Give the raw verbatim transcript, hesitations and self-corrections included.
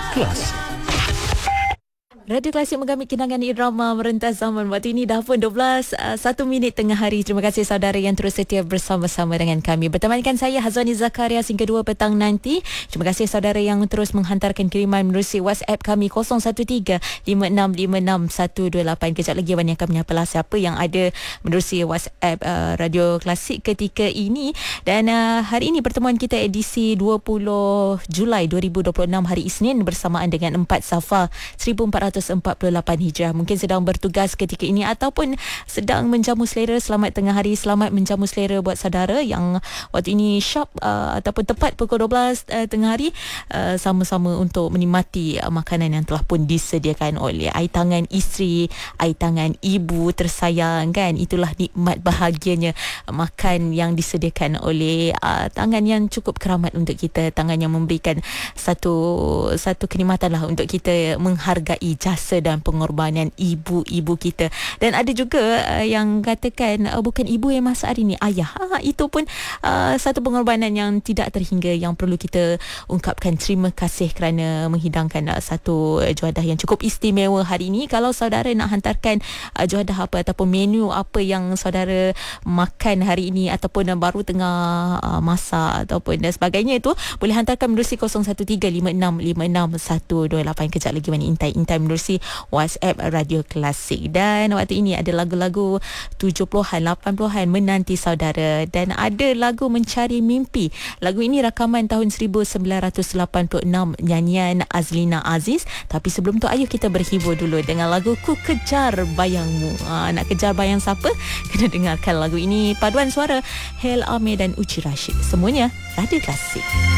Klasik. Radio Klasik menggami kenangan irama merentas zaman. Waktu ini dah pun dua belas, uh, satu minit tengah hari. Terima kasih saudara yang terus setia bersama-sama dengan kami. Bertemankan saya Hazwani Zakaria hingga dua petang nanti. Terima kasih saudara yang terus menghantarkan kiriman menerusi WhatsApp kami kosong satu tiga lima enam lima enam satu dua lapan. Kejap lagi Wani akan menyapalah siapa yang ada menerusi WhatsApp uh, Radio Klasik ketika ini. Dan uh, hari ini pertemuan kita edisi dua puluh Julai dua ribu dua puluh enam, hari Isnin, bersamaan dengan empat Safar seribu empat ratus empat puluh lapan Hijrah. Mungkin sedang bertugas ketika ini ataupun sedang menjamu selera. Selamat tengah hari, selamat menjamu selera buat saudara yang waktu ini sharp uh, ataupun tepat pukul dua belas uh, tengah hari, uh, sama-sama untuk menikmati uh, makanan yang telah pun disediakan oleh air tangan isteri, air tangan ibu tersayang, kan. Itulah nikmat bahagianya uh, makan yang disediakan oleh uh, tangan yang cukup keramat untuk kita, tangan yang memberikan satu satu kenikmatan lah untuk kita menghargai jasa dan pengorbanan ibu-ibu kita. Dan ada juga uh, yang katakan uh, bukan ibu yang masak hari ni, ayah. Ha, itu pun uh, satu pengorbanan yang tidak terhingga, yang perlu kita ungkapkan terima kasih kerana menghidangkan uh, satu uh, juadah yang cukup istimewa hari ini. Kalau saudara nak hantarkan uh, juadah apa ataupun menu apa yang saudara makan hari ini ataupun uh, baru tengah uh, masak ataupun dan sebagainya, itu boleh hantarkan menerusi kosong satu tiga lima enam lima enam satu dua lapan. Kejap lagi Wani intai-intai menerusi WhatsApp Radio Klasik. Dan waktu ini ada lagu-lagu tujuh puluhan, lapan puluhan menanti saudara. Dan ada lagu Mencari Mimpi. Lagu ini rakaman tahun seribu sembilan ratus lapan puluh enam, nyanyian Azlina Aziz. Tapi sebelum tu, ayo kita berhibur dulu dengan lagu Ku Kejar Bayangmu. Ha, nak kejar bayang siapa? Kena dengarkan lagu ini. Paduan suara Hel Amir dan Uci Rashid. Semuanya Radio Klasik.